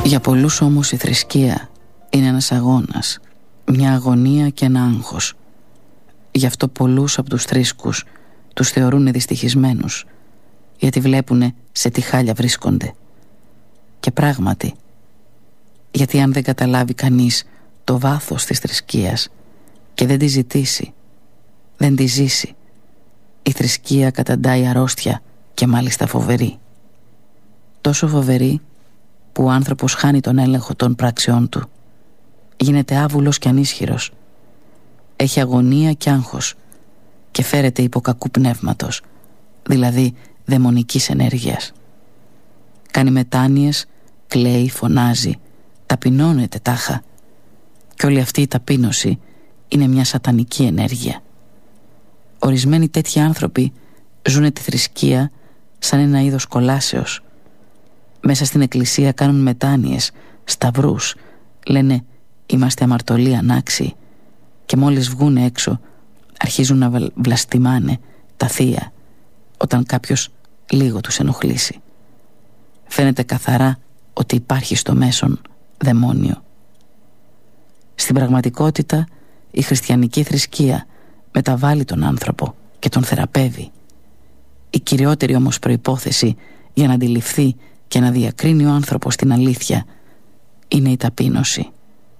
Για πολλούς όμως η θρησκεία είναι ένας αγώνας, μια αγωνία και ένα άγχος. Γι' αυτό πολλούς από τους θρήσκους τους θεωρούν δυστυχισμένους, γιατί βλέπουνε σε τι χάλια βρίσκονται. Και πράγματι, γιατί αν δεν καταλάβει κανείς το βάθος της θρησκείας και δεν τη ζητήσει, δεν τη ζήσει, η θρησκεία καταντάει αρρώστια και μάλιστα φοβερή. Τόσο φοβερή που ο άνθρωπος χάνει τον έλεγχο των πράξεών του. Γίνεται άβουλος και ανίσχυρος. Έχει αγωνία και άγχος και φέρεται υπό κακού πνεύματος, δηλαδή δαιμονικής ενέργειας. Κάνει μετάνοιες, κλαίει, φωνάζει, ταπεινώνεται τάχα. Και όλη αυτή η ταπείνωση είναι μια σατανική ενέργεια. Ορισμένοι τέτοιοι άνθρωποι ζουνε τη θρησκεία σαν ένα είδος κολάσεως. Μέσα στην εκκλησία κάνουν μετάνοιες, σταυρούς, λένε είμαστε αμαρτωλοί ανάξιοι, και μόλις βγούνε έξω αρχίζουν να βλαστημάνε τα θεία όταν κάποιος λίγο τους ενοχλήσει. Φαίνεται καθαρά ότι υπάρχει στο μέσον δαιμόνιο. Στην πραγματικότητα η χριστιανική θρησκεία μεταβάλλει τον άνθρωπο και τον θεραπεύει. Η κυριότερη όμως προϋπόθεση για να αντιληφθεί και να διακρίνει ο άνθρωπος την αλήθεια είναι η ταπείνωση.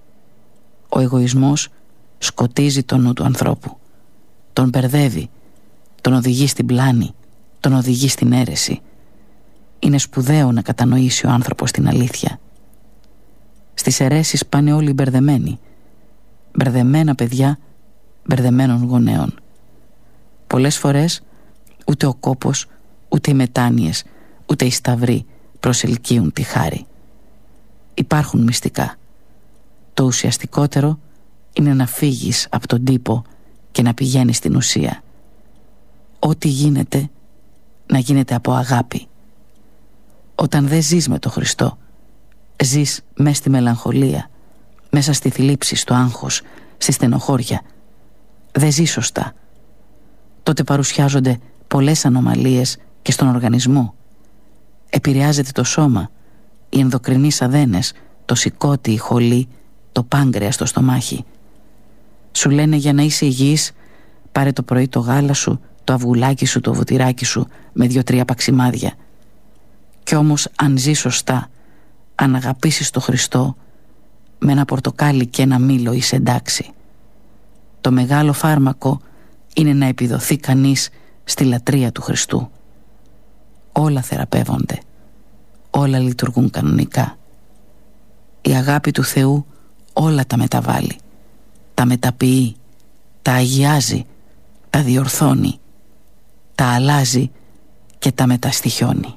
Ο εγωισμός σκοτίζει το νου του ανθρώπου, τον μπερδεύει, τον οδηγεί στην πλάνη, τον οδηγεί στην αίρεση. Είναι σπουδαίο να κατανοήσει ο άνθρωπος την αλήθεια. Στις αιρέσεις πάνε όλοι μπερδεμένοι, μπερδεμένα παιδιά μπερδεμένων γονέων. Πολλές φορές ούτε ο κόπος, ούτε οι μετάνοιες, ούτε οι σταυροί προσελκύουν τη χάρη. Υπάρχουν μυστικά. Το ουσιαστικότερο είναι να φύγεις από τον τύπο και να πηγαίνεις στην ουσία. Ό,τι γίνεται να γίνεται από αγάπη. Όταν δεν ζεις με τον Χριστό, ζεις μέσα στη μελαγχολία, μέσα στη θλίψη, στο άγχος, στη στενοχώρια. Δεν ζεις σωστά. Τότε παρουσιάζονται πολλές ανομαλίες και στον οργανισμό. Επηρεάζεται το σώμα, οι ενδοκρινείς αδένες, το σηκώτη, η χολή, το πάγκρεα στο στομάχι. Σου λένε για να είσαι υγιής, πάρε το πρωί το γάλα σου, το αυγουλάκι σου, το βουτυράκι σου με 2-3 παξιμάδια. Κι όμως αν ζεις σωστά, αν αγαπήσεις το Χριστό, με ένα πορτοκάλι και ένα μήλο είσαι εντάξει. Το μεγάλο φάρμακο είναι να επιδοθεί κανείς στη λατρεία του Χριστού. Όλα θεραπεύονται, όλα λειτουργούν κανονικά. Η αγάπη του Θεού όλα τα μεταβάλλει, τα μεταποιεί, τα αγιάζει, τα διορθώνει, τα αλλάζει και τα μεταστοιχιώνει.